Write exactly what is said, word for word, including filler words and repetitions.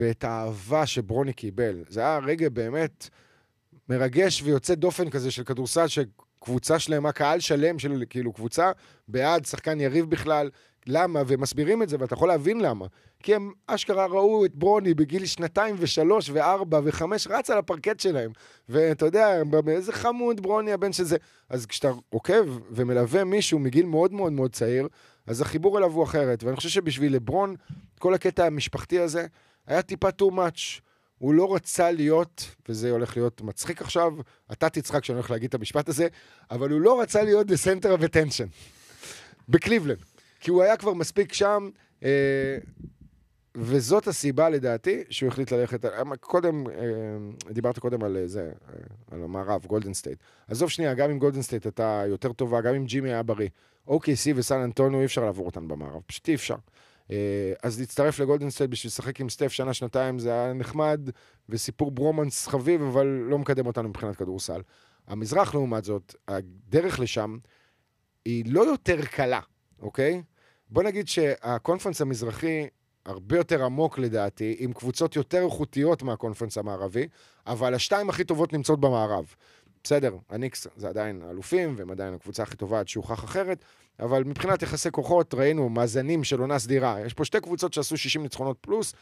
ואת האהבה שברוני קיבל. זה היה רגע באמת מרגש ויוצא דופן כזה של כדורסל, שקבוצה שלמה, קהל שלם של כאילו קבוצה, בעד שחקן יריב בכלל, למה? ומסבירים את זה, ואתה יכול להבין למה. כי הם אשכרה ראו את ברוני בגיל שנתיים ושלוש וארבע וחמש, רץ על הפרקט שלהם. ואתה יודע, איזה חמוד ברוני הבן שזה. אז כשאתה עוקב ומלווה מישהו מגיל מאוד מאוד מאוד צעיר, אז החיבור אליו הוא אחרת. ואני חושב שבשביל לברון, כל הקטע המשפחתי הזה, היה טיפה too much. הוא לא רצה להיות, וזה הולך להיות מצחיק עכשיו, אתה תצחק שאני הולך להגיד את המשפט הזה, אבל הוא לא רצה להיות the center of attention. בקליבלנד. כי הוא היה כבר מספיק שם, אה, וזאת הסיבה לדעתי, שהוא החליט ללכת, קודם, אה, דיברת קודם על זה, אה, על המערב, גולדן סטייט. עזוב שנייה, גם עם גולדן סטייט אתה יותר טובה, גם עם ג'ימי היה בריא. אוקיי, סי וסן אנטוניו, אי אפשר לעבור אותן במערב, פשוט אי אפשר. אה, אז להצטרף לגולדן סטייט בשביל לשחק עם סטף שנה, שנתיים, זה היה נחמד, וסיפור ברומנס חביב, אבל לא מקדם אותנו מבחינת כדורסל. המזרח לעומת זאת, הדרך לשם, היא לא יותר קלה, אוקיי? בוא נגיד שהקונפרנס המזרחי הרבה יותר עמוק לדעתי, עם קבוצות יותר איכותיות מהקונפרנס המערבי, אבל השתיים הכי טובות נמצאות במערב. בסדר, הניקס זה עדיין אלופים, והם עדיין הקבוצה הכי טובה עד שהוכח אחרת, אבל מבחינת יחסי כוחות ראינו מאזנים של עונה סדירה. יש פה שתי קבוצות שעשו שישים ניצחונות פלוס,